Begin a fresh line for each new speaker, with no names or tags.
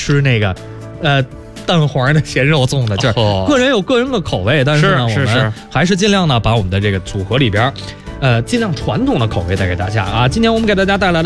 吃那个蛋黄的咸肉粽的，就是个人有个人的口味，但是呢，我们还是尽量呢把我们的这个组合里边，尽量传统的口味带给大家啊。今天我们给大家带来的